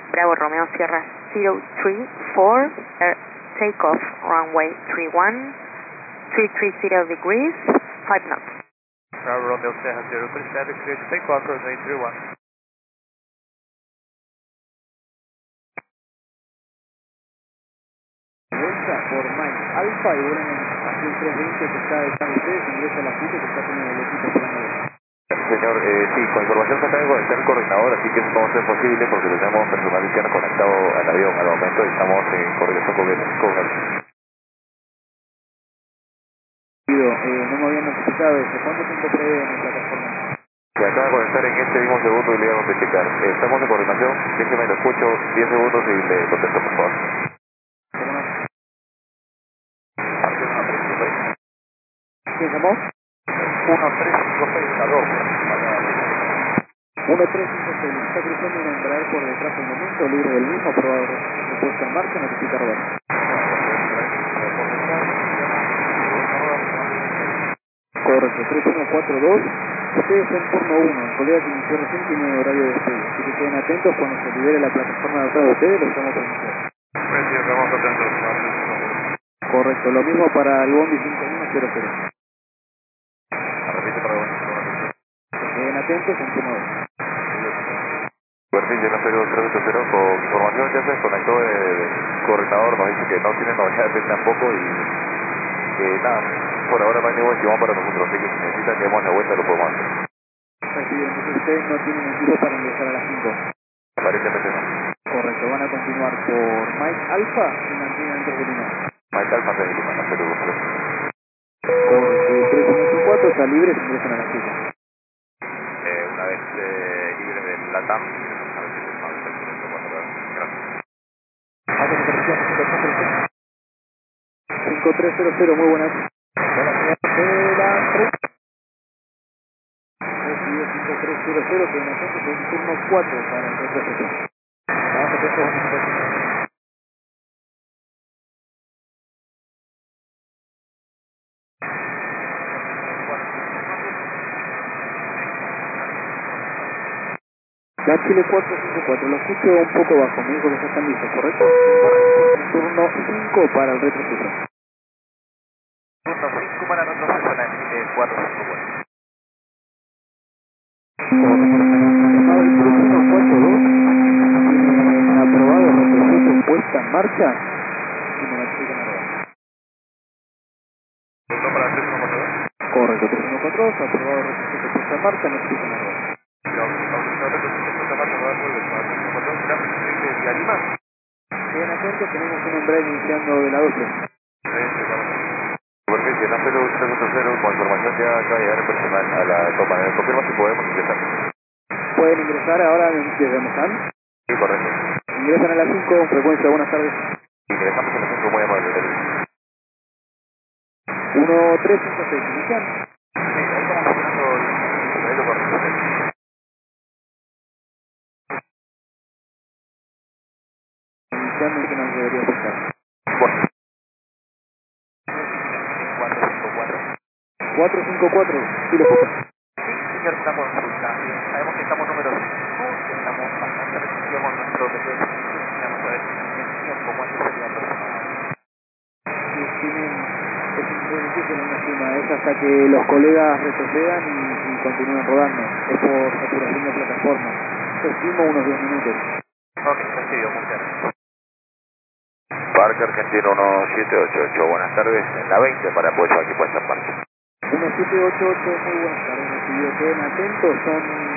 Bravo Romeo Sierra 034, takeoff runway 31, 330 degrees, 5 knots. Bravo Romeo Sierra 037, clear to take off, runway 31. Por Mike Alfa y vuelan en aquí el 320 que está detrás de ustedes, ingresa a la pista que está teniendo el equipo esperando. Señor, sí, con información se acaba de conectar el coordinador, así que eso no va a ser posible porque tenemos personal izquierdo conectado al avión al momento y estamos en coordinación con él. No me habían notificado eso. ¿Cuánto tiempo prevé en la plataforma? Se acaba de conectar en este mismo segundo y le vamos a checar. Estamos en coordinación, déjeme lo escucho 10 segundos y le contesto, por favor. ¿Quién llamó? 1356 a 2. 1356, está cruzando una embraer por detrás del momento, libre del mismo, probado puesta en marcha, notifica Roberto. Correcto, 3142, ustedes en turno 1, el colega que inició recién tiene horario de despegue, así que queden atentos cuando se libere la plataforma de atrás de ustedes, los estamos permitiendo. Pues sí, estamos atentos. Correcto, lo mismo para el Bondi 5100. Repite para vos. Queden atentos en turno 2. Perfil, yo no 380 con información ya se desconectó el coordinador, nos dice que no tiene novedades tampoco y que nada, por ahora no hay ningún estimado para nosotros, así que si necesitan que demos la vuelta lo podemos hacer. Recibe, entonces ustedes no tienen equipo para ingresar a las 5. Aparentemente no. Correcto, van a continuar por Mike Alpha y mantienen antes de Lima. Mike Alfa de Lima, no se lo gusta. Correcto, y 3184 está libre, se ingresan a las 5. Una vez libre del LATAM, a ver si les mando el directo cuando lo hagan. Gracias. Hacen operación 5300, muy buenas. Recibe 5300, que en atentos en turno 4 para el retroceso. Vamos atentos a la La Chile 454, lo escucho un poco bajo, me dijo que ya están listos, ¿correcto? Correcto. Turno 5 para el retroceso. Turno 5 para nosotros en la Chile 454. Llamado el 3142, tiene aprobado el retroceso puesta en marcha y me notifican ahora. Turno para 3142. Correcto, 3142, aprobado el retroceso puesta en marcha, notifican ahora. Bien atentos, tenemos un embraer iniciando de la 12. Superficie, no 0380, con información ya acaba de llegar el personal a la toma. Confirma si podemos ingresar. Pueden ingresar ahora desde Moján. Sí, correcto. Ingresan a las 5, frecuencia, buenas tardes. Ingresamos en el centro muy amable. 1356, inician. Sí, ahí estamos funcionando el modelo correcto. Iniciando y que nos debería pasar. 454, sí lo escucho. Señor, una consulta. Sabemos que estamos número 5, estamos bastante restringidos con nuestro deseo. Quisiéramos saber el tiempo, cuánto sería aproximadamente. Sí, es difícil una estima, es hasta que los colegas retrocedan y continúen rodando. Es por saturación de plataforma. Estimo unos 10 minutos. Ok, recibido, muchas gracias. Parque Argentino 1788, buenas tardes. En la 20 para apoyo aquí puesta en marcha. 1788, muy buenas tardes, recibido. Queden atentos, son